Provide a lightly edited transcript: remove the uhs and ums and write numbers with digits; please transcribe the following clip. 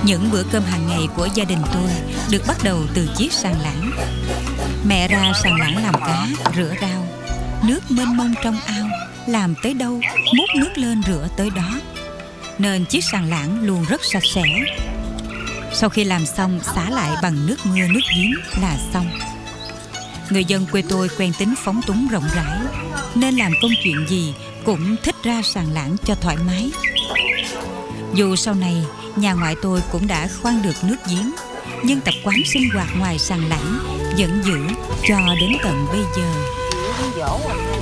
Những bữa cơm hàng ngày của gia đình tôi được bắt đầu từ chiếc sàn lãng. Mẹ ra sàn lãng làm cá, rửa rau. Nước mênh mông trong ao, làm tới đâu múc nước lên rửa tới đó, nên chiếc sàn lãng luôn rất sạch sẽ. Sau khi làm xong, xả lại bằng nước mưa nước giếng là xong. Người dân quê tôi quen tính phóng túng rộng rãi, nên làm công chuyện gì cũng thích ra sàn lãng cho thoải mái. Dù sau này nhà ngoại tôi cũng đã khoan được nước giếng, nhưng tập quán sinh hoạt ngoài sàn lãng vẫn giữ cho đến tận bây giờ.